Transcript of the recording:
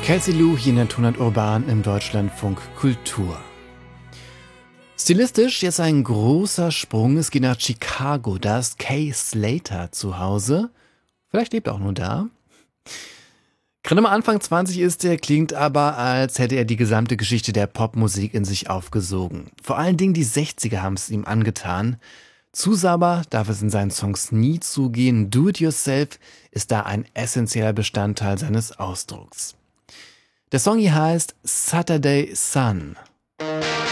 Kelsey Lu hier in der Tonart Urban im Deutschlandfunk Kultur. Stilistisch jetzt ein großer Sprung. Es geht nach Chicago. Da ist Kay Slater zu Hause. Vielleicht lebt er auch nur da. Gerade mal Anfang 20 ist er, klingt aber, als hätte er die gesamte Geschichte der Popmusik in sich aufgesogen. Vor allen Dingen die 60er haben es ihm angetan. Zu sauber darf es in seinen Songs nie zugehen. Do-it-yourself ist da ein essentieller Bestandteil seines Ausdrucks. Der Song hier heißt Saturday Sun.